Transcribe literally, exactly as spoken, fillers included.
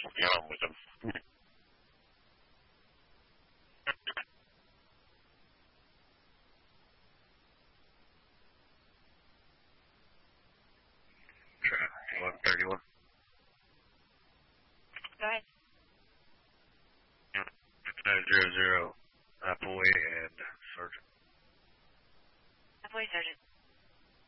get on with them. one thirty-one. Go ahead. nine zero zero, Appleway and Sergeant. Appleway, Sergeant.